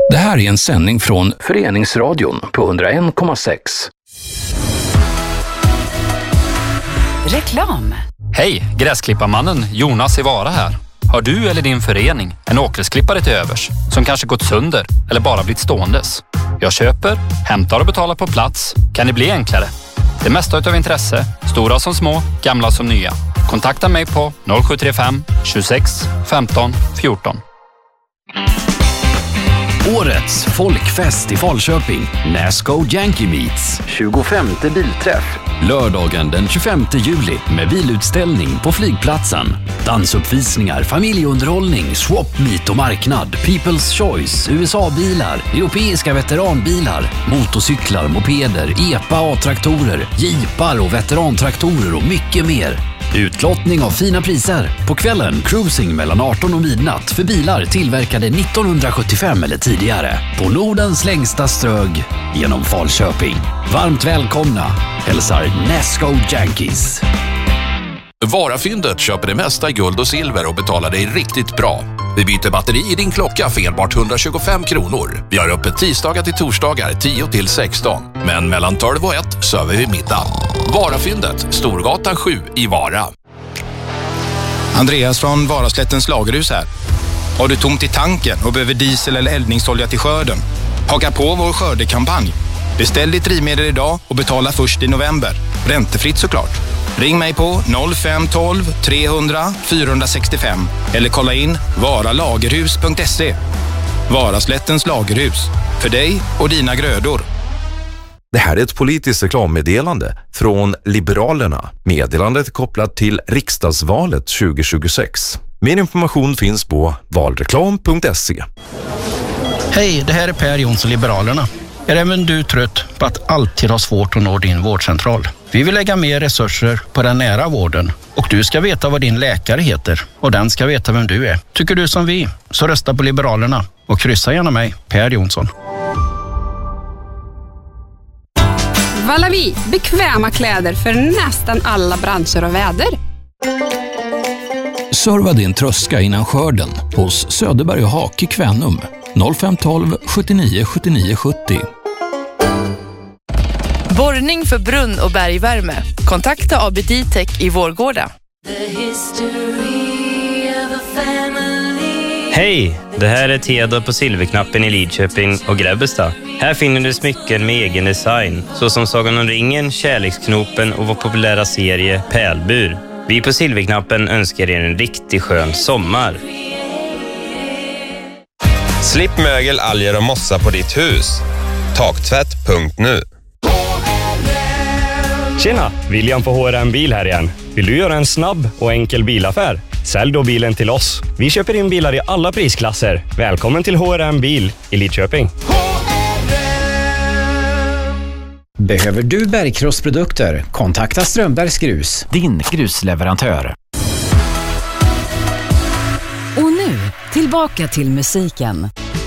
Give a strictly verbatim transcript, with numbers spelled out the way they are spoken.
Det här är en sändning från Föreningsradion på hundra en komma sex. Reklam. Hej, gräsklipparmannen Jonas i Vara här. Har du eller din förening en åkgräsklippare till övers som kanske gått sönder eller bara blivit ståendes? Jag köper, hämtar och betalar på plats. Kan det bli enklare? Det mesta utav intresse, stora som små, gamla som nya. Kontakta mig på noll sju tre fem tjugosex femton fjorton. Årets folkfest i Falköping, Nasco Yankee Meets. tjugofemte bilträff. Lördagen den tjugofemte juli med bilutställning på flygplatsen. Dansuppvisningar, familjeunderhållning, swap meet och marknad, People's Choice, U S A-bilar, europeiska veteranbilar, motorcyklar, mopeder, E P A A-traktorer, jeepar och veterantraktorer och mycket mer. Utlottning av fina priser. På kvällen cruising mellan arton och midnatt för bilar tillverkade nittonhundrasjuttiofem eller tidigare. På Nordens längsta strög genom Falköping. Varmt välkomna. Hälsar Nasco Yankees. Varafyndet köper det mesta i guld och silver och betalar dig riktigt bra. Vi byter batteri i din klocka för enbart hundratjugofem kronor. Vi har öppet tisdagar till torsdagar tio till sexton. Men mellan tolv och ett söver vi middag. Varafyndet, Storgatan sju i Vara. Andreas från Varaslättens lagerhus här. Har du tomt i tanken och behöver diesel eller eldningsolja till skörden? Haka på vår skördekampanj. Beställ ditt drivmedel idag och betala först i november. Räntefritt såklart. Ring mig på noll fem ett två trehundra fyrahundrasextiofem eller kolla in varalagerhus punkt se. Varaslättens lagerhus. För dig och dina grödor. Det här är ett politiskt reklammeddelande från Liberalerna. Meddelandet är kopplat till riksdagsvalet tjugohundratjugosex. Mer information finns på valreklam punkt se. Hej, det här är Per Jonsson, Liberalerna. Är även du trött på att alltid ha svårt att nå din vårdcentral? Vi vill lägga mer resurser på den nära vården och du ska veta vad din läkare heter och den ska veta vem du är. Tycker du som vi, så rösta på Liberalerna och kryssa gärna mig, Per Jonsson. Valavi, bekväma kläder för nästan alla branscher och väder. Serva din tröska innan skörden hos Söderberg och Hak i Kvänum. noll fem ett två sjuttionio sjuttionio sjuttio. Borrning för brunn- och bergvärme. Kontakta A B D-Tech i Vårgårda. Hej, det här är Teodor på Silverknappen i Lidköping och Grebbestad. Här finner du smycken med egen design, såsom Sagan om ringen, Kärleksknopen och vår populära serie Pärlbur. Vi på Silverknappen önskar er en riktigt skön sommar. Slipp mögel, alger och mossa på ditt hus. Taktvätt punkt nu. Tjena, William på H R M Bil här igen. Vill du göra en snabb och enkel bilaffär? Sälj då bilen till oss. Vi köper in bilar i alla prisklasser. Välkommen till H R M Bil i Lidköping. Behöver du bergkrossprodukter? Kontakta Strömbergs Grus, din grusleverantör. Och nu, tillbaka till musiken.